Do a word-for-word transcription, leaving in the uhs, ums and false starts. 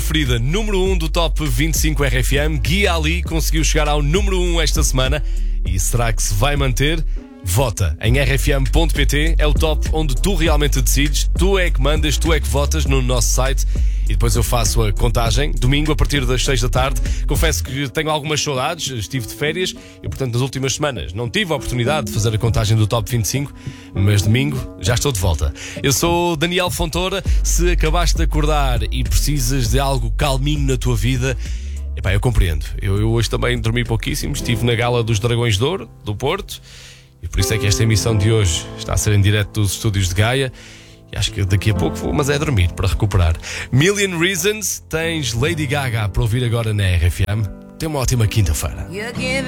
preferida, número um do Top vinte e cinco R F M. Guia Ali conseguiu chegar ao número um esta semana. E será que se vai manter? Vota em r f m ponto p t, é o top onde tu realmente decides, tu é que mandas, tu é que votas no nosso site e depois eu faço a contagem, domingo a partir das seis da tarde. Confesso que tenho algumas saudades, estive de férias e portanto nas últimas semanas não tive a oportunidade de fazer a contagem do Top vinte e cinco, mas domingo já estou de volta. Eu sou Daniel Fontoura, se acabaste de acordar e precisas de algo calminho na tua vida, epá, eu compreendo, eu, eu hoje também dormi pouquíssimo, estive na gala dos Dragões de Ouro, do Porto. E por isso é que esta emissão de hoje está a ser em direto dos estúdios de Gaia. E acho que daqui a pouco vou, mas é dormir para recuperar. Million Reasons, tens Lady Gaga para ouvir agora na R F M. Tenha uma ótima quinta-feira.